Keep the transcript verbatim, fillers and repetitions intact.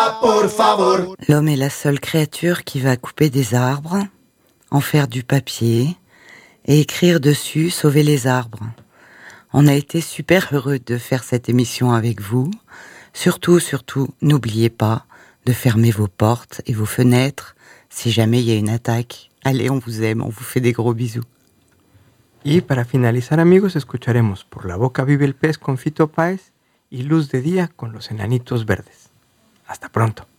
ya, por favor. L'homme est la seule créature qui va couper des arbres, en faire du papier et écrire dessus « Sauver les arbres ». On a été super heureux de faire cette émission avec vous. Surtout, surtout, n'oubliez pas de fermer vos portes et vos fenêtres si jamais il y a une attaque. Allez, on vous aime, on vous fait des gros bisous. Y para finalizar, amigos, escucharemos Por la boca vive el pez con Fito Páez y Luz de día con los enanitos verdes. Hasta pronto.